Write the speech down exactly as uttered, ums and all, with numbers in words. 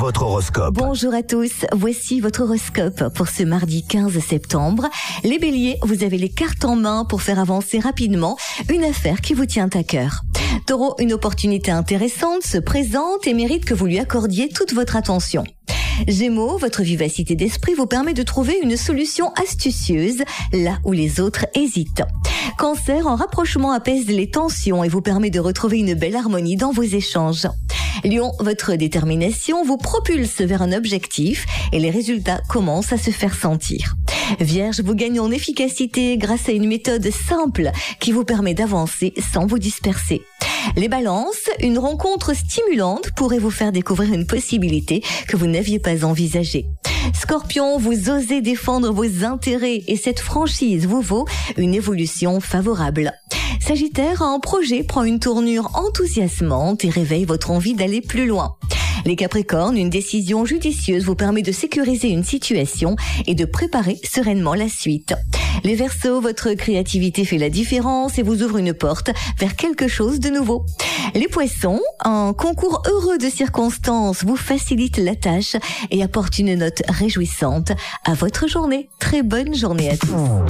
Votre horoscope. Bonjour à tous, voici votre horoscope pour ce mardi quinze septembre. Les béliers, vous avez les cartes en main pour faire avancer rapidement une affaire qui vous tient à cœur. Taureau, une opportunité intéressante se présente et mérite que vous lui accordiez toute votre attention. Gémeaux, votre vivacité d'esprit vous permet de trouver une solution astucieuse là où les autres hésitent. Cancer, un rapprochement apaise les tensions et vous permet de retrouver une belle harmonie dans vos échanges. Lion, votre détermination vous propulse vers un objectif et les résultats commencent à se faire sentir. Vierge, vous gagnez en efficacité grâce à une méthode simple qui vous permet d'avancer sans vous disperser. Les balances, une rencontre stimulante pourrait vous faire découvrir une possibilité que vous n'aviez pas envisagée. Scorpion, vous osez défendre vos intérêts et cette franchise vous vaut une évolution favorable. Sagittaire, un projet prend une tournure enthousiasmante et réveille votre envie d'aller plus loin. Les Capricornes, une décision judicieuse vous permet de sécuriser une situation et de préparer sereinement la suite. Les Verseaux, votre créativité fait la différence et vous ouvre une porte vers quelque chose de nouveau. Les Poissons, un concours heureux de circonstances vous facilite la tâche et apporte une note réjouissante à votre journée. Très bonne journée à tous.